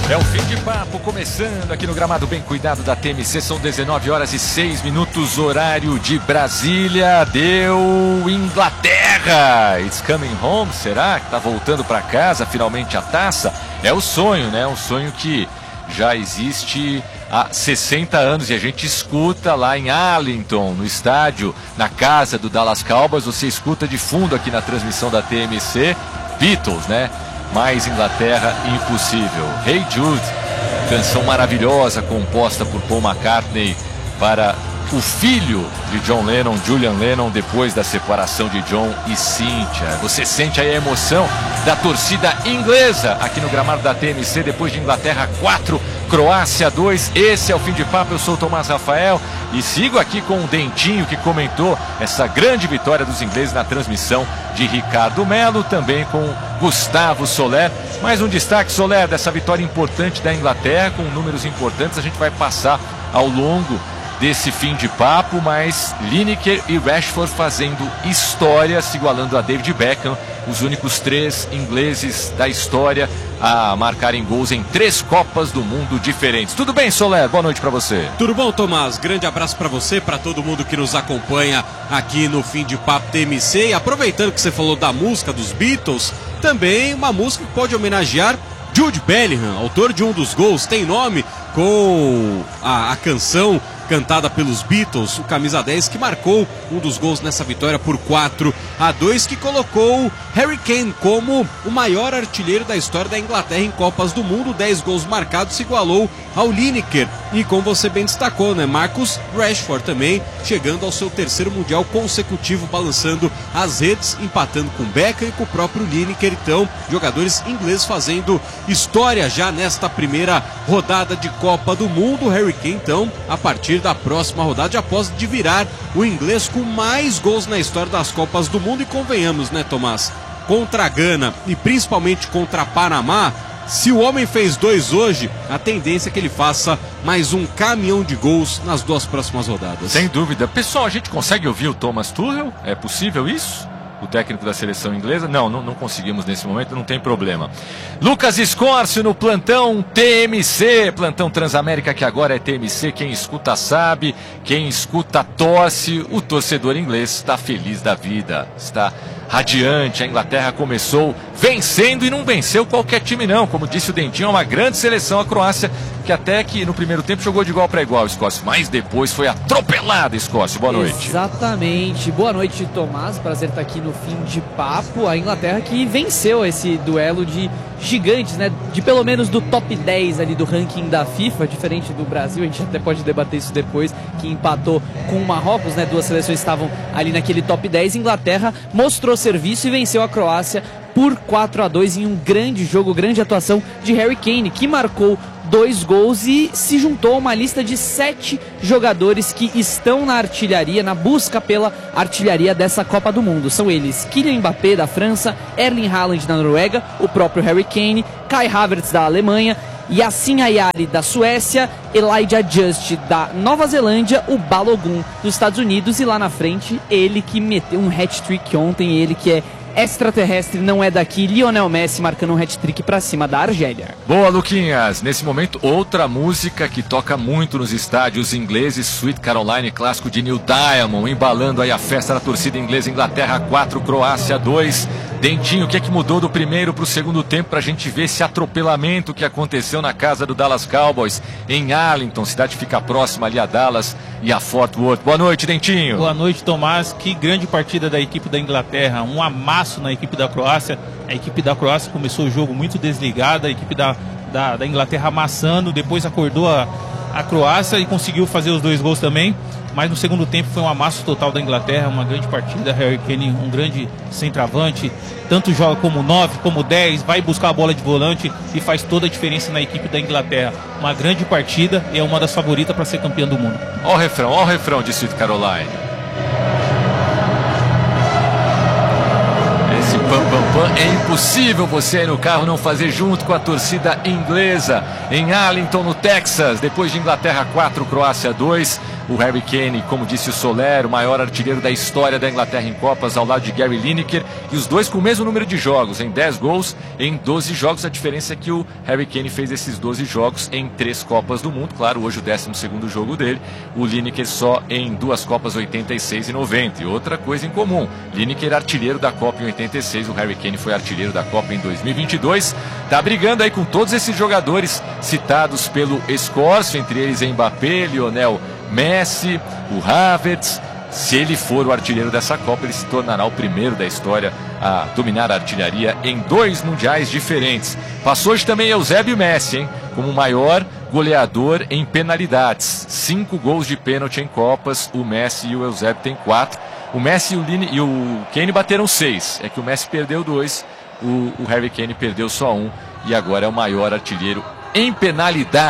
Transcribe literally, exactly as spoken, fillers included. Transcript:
É o fim de papo começando aqui no gramado bem cuidado da T M C. São dezenove horas e seis minutos, horário de Brasília. Deu Inglaterra. It's coming home, será? Que tá voltando para casa, finalmente a taça? É o sonho, né? Um sonho que já existe há sessenta anos e a gente escuta lá em Arlington, no estádio, na casa do Dallas Cowboys. Você escuta de fundo aqui na transmissão da T M C, Beatles, né? Mais Inglaterra, impossível. Hey Jude, canção maravilhosa composta por Paul McCartney para o filho de John Lennon, Julian Lennon, depois da separação de John e Cynthia. Você sente aí a emoção da torcida inglesa aqui no gramado da T M C, depois de Inglaterra quatro, Croácia dois. Esse é o fim de papo. Eu sou o Tomás Rafael e sigo aqui com o Dentinho, que comentou essa grande vitória dos ingleses na transmissão de Ricardo Melo, também com Gustavo Soler. Mais um destaque, Soler, dessa vitória importante da Inglaterra, com números importantes. A gente vai passar ao longo desse fim de papo, mas Lineker e Rashford fazendo história, se igualando a David Beckham, os únicos três ingleses da história a marcarem gols em três Copas do Mundo diferentes. Tudo bem, Soler? Boa noite para você. Tudo bom, Tomás? Grande abraço para você, para todo mundo que nos acompanha aqui no Fim de Papo T M C. E aproveitando que você falou da música dos Beatles, também uma música que pode homenagear Jude Bellingham, autor de um dos gols, tem nome com a, a canção cantada pelos Beatles, o camisa dez, que marcou um dos gols nessa vitória por quatro a dois, que colocou Harry Kane como o maior artilheiro da história da Inglaterra em Copas do Mundo. Dez gols marcados, se igualou ao Lineker. E como você bem destacou, né, Marcus Rashford também chegando ao seu terceiro Mundial consecutivo, balançando as redes, empatando com Beckham e com o próprio Lineker. Então, jogadores ingleses fazendo história já nesta primeira rodada de Copa do Mundo. Harry Kane, então, a partir da próxima rodada, já pode de virar o inglês com mais gols na história das Copas do Mundo. E convenhamos, né, Tomás, contra a Gana e principalmente contra a Panamá, se o homem fez dois hoje, a tendência é que ele faça mais um caminhão de gols nas duas próximas rodadas. Sem dúvida. Pessoal, a gente consegue ouvir o Thomas Tuchel? É possível isso? O técnico da seleção inglesa? Não, não, não conseguimos nesse momento, não tem problema. Lucas Escórcio no plantão T M C, plantão Transamérica, que agora é T M C. Quem escuta sabe, quem escuta torce. O torcedor inglês está feliz da vida, está radiante. A Inglaterra começou vencendo e não venceu qualquer time não. Como disse o Dentinho, é uma grande seleção a Croácia, que até que no primeiro tempo jogou de igual para igual, Escócia, mas depois foi atropelada, Escócia. Boa noite. Exatamente. Boa noite, Tomás. Prazer estar aqui no Fim de Papo. A Inglaterra que venceu esse duelo de gigantes, né? De pelo menos do top dez ali do ranking da FIFA, diferente do Brasil. A gente até pode debater isso depois, que empatou com o Marrocos, né? Duas seleções estavam ali naquele top dez. Inglaterra mostrou serviço e venceu a Croácia por quatro a dois em um grande jogo, grande atuação de Harry Kane, que marcou dois gols e se juntou a uma lista de sete jogadores que estão na artilharia, na busca pela artilharia dessa Copa do Mundo. São eles Kylian Mbappé, da França, Erling Haaland, da Noruega, o próprio Harry Kane, Kai Havertz, da Alemanha, Yassin Ayari, da Suécia, Elijah Just, da Nova Zelândia, o Balogun, dos Estados Unidos, e lá na frente, ele que meteu um hat-trick ontem, ele que é extraterrestre, não é daqui, Lionel Messi marcando um hat-trick pra cima da Argélia. Boa, Luquinhas. Nesse momento, outra música que toca muito nos estádios ingleses, Sweet Caroline, clássico de Neil Diamond, embalando aí a festa da torcida inglesa. Inglaterra quatro, Croácia dois. Dentinho, o que é que mudou do primeiro para o segundo tempo para a gente ver esse atropelamento que aconteceu na casa do Dallas Cowboys em Arlington? Cidade fica próxima ali a Dallas e a Fort Worth. Boa noite, Dentinho. Boa noite, Tomás. Que grande partida da equipe da Inglaterra. Um amasso na equipe da Croácia. A equipe da Croácia começou o jogo muito desligada. A equipe da, da, da Inglaterra amassando. Depois acordou a, a Croácia e conseguiu fazer os dois gols também. Mas no segundo tempo foi um amasso total da Inglaterra, uma grande partida. Harry Kane, um grande centroavante, tanto joga como nove, como dez, vai buscar a bola de volante e faz toda a diferença na equipe da Inglaterra. Uma grande partida e é uma das favoritas para ser campeã do mundo. Ó o refrão, ó o refrão de Sweet Caroline. Esse pam pam fã, é impossível você aí no carro não fazer junto com a torcida inglesa. Em Arlington, no Texas, depois de Inglaterra quatro, Croácia dois. O Harry Kane, como disse o Soler, o maior artilheiro da história da Inglaterra em Copas, ao lado de Gary Lineker, e os dois com o mesmo número de jogos, em dez gols, em doze jogos. A diferença é que o Harry Kane fez esses doze jogos em três Copas do Mundo, claro, hoje o décimo segundo jogo dele, o Lineker só em duas Copas, oitenta e seis e noventa. E outra coisa em comum, Lineker artilheiro da Copa em oitenta e seis, o Harry Kane foi artilheiro da Copa em dois mil e vinte e dois, tá brigando aí com todos esses jogadores citados pelo Scorcio, entre eles Mbappé, Lionel Messi, o Havertz. Se ele for o artilheiro dessa Copa, ele se tornará o primeiro da história a dominar a artilharia em dois mundiais diferentes. Passou hoje também Eusébio Messi, hein, como o maior goleador em penalidades. Cinco gols de pênalti em Copas, o Messi e o Eusébio têm quatro. O Messi e o, Line, e o Kane bateram seis. É que o Messi perdeu dois, o, o Harry Kane perdeu só um. E agora é o maior artilheiro em penalidade.